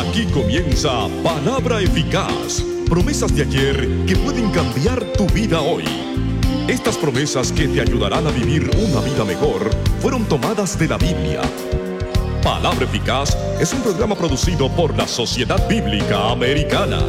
Aquí comienza Palabra Eficaz. Promesas de ayer que pueden cambiar tu vida hoy. Estas promesas que te ayudarán a vivir una vida mejor fueron tomadas de la Biblia. Palabra Eficaz es un programa producido por la Sociedad Bíblica Americana.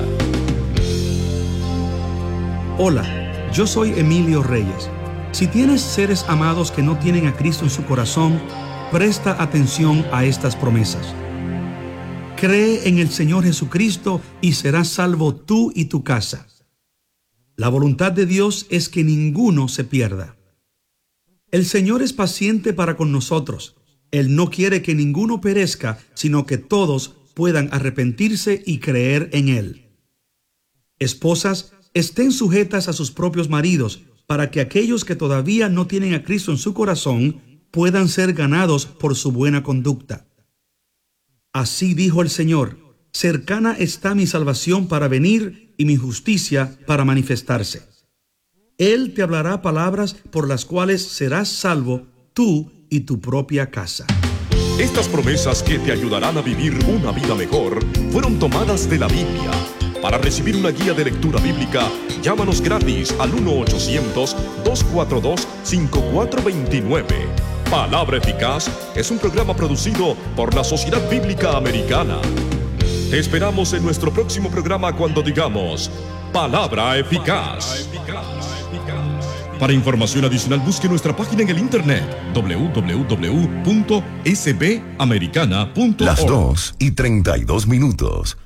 Hola, yo soy Emilio Reyes. Si tienes seres amados que no tienen a Cristo en su corazón, presta atención a estas promesas. Cree en el Señor Jesucristo y serás salvo tú y tu casa. La voluntad de Dios es que ninguno se pierda. El Señor es paciente para con nosotros. Él no quiere que ninguno perezca, sino que todos puedan arrepentirse y creer en Él. Esposas, estén sujetas a sus propios maridos, para que aquellos que todavía no tienen a Cristo en su corazón puedan ser ganados por su buena conducta. Así dijo el Señor: cercana está mi salvación para venir y mi justicia para manifestarse. Él te hablará palabras por las cuales serás salvo tú y tu propia casa. Estas promesas que te ayudarán a vivir una vida mejor fueron tomadas de la Biblia. Para recibir una guía de lectura bíblica, llámanos gratis al 1-800-242-5429. Palabra Eficaz es un programa producido por la Sociedad Bíblica Americana. Te esperamos en nuestro próximo programa cuando digamos Palabra Eficaz. Para información adicional, busque nuestra página en el internet www.sbamericana.org. Las 2:32.